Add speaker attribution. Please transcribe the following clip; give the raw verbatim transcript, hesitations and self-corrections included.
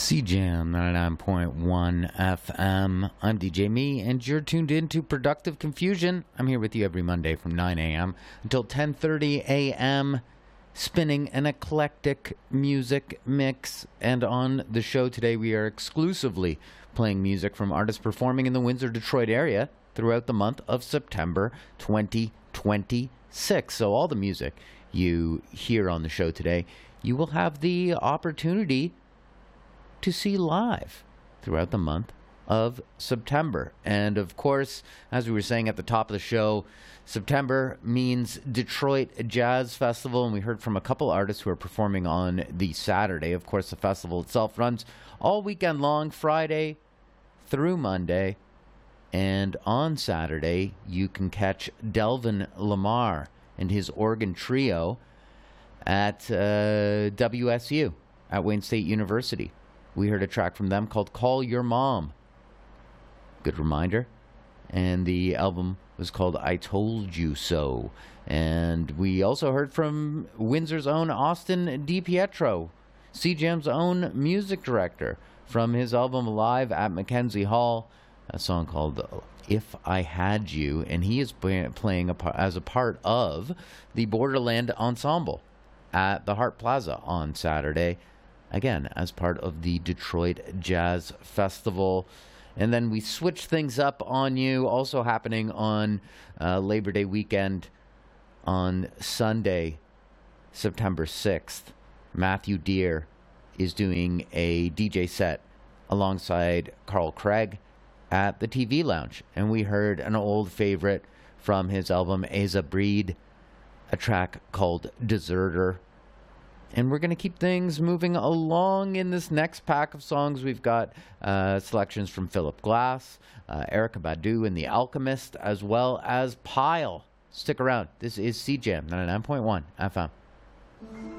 Speaker 1: C Jam ninety-nine point one F M. I'm D J Me, and you're tuned in to Productive Confusion. I'm here with you every Monday from nine a.m. until ten thirty a.m., spinning an eclectic music mix. And on the show today, we are exclusively playing music from artists performing in the Windsor-Detroit area throughout the month of September twenty twenty-six. So all the music you hear on the show today, you will have the opportunity to see live throughout the month of September. And of course, as we were saying at the top of the show, September means Detroit Jazz Festival, and we heard from a couple artists who are performing on the Saturday. Of course, the festival itself runs all weekend long, Friday through Monday, and on Saturday you can catch Delvin Lamar and his organ trio at uh, W S U, at Wayne State University. We heard a track from them called Call Your Mom. Good reminder. And the album was called I Told You So. And we also heard from Windsor's own Austin DiPietro, C Jam's own music director, from his album Live at Mackenzie Hall, a song called If I Had You. And he is playing a, as a part of the Borderland Ensemble at the Hart Plaza on Saturday, again, as part of the Detroit Jazz Festival. And then we switch things up on you, also happening on uh, Labor Day weekend on Sunday, September sixth. Matthew Deere is doing a D J set alongside Carl Craig at the T V Lounge. And we heard an old favorite from his album Asa Breed, a track called Deserter. And we're going to keep things moving along in this next pack of songs. We've got uh, selections from Philip Glass, uh, Erykah Badu and The Alchemist, as well as Pile. Stick around. This is C Jam ninety-nine point one F M.